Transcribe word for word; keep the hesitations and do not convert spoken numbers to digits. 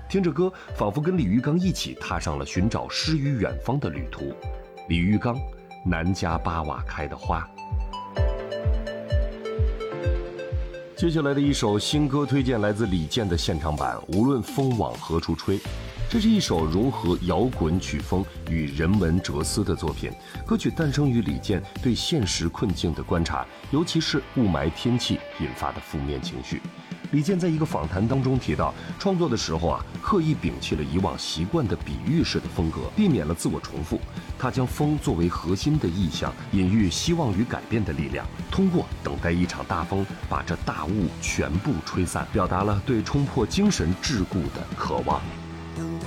听着歌，仿佛跟李玉刚一起踏上了寻找诗与远方的旅途。李玉刚，南家八瓦开的花。接下来的一首新歌推荐来自李健的现场版《无论风往何处吹》。这是一首融合摇滚曲风与人文哲思的作品。歌曲诞生于李健对现实困境的观察，尤其是雾霾天气引发的负面情绪。李健在一个访谈当中提到，创作的时候啊，刻意摒弃了以往习惯的比喻式的风格，避免了自我重复。他将风作为核心的意象，隐喻希望与改变的力量，通过等待一场大风把这大雾全部吹散，表达了对冲破精神桎梏的渴望。 等待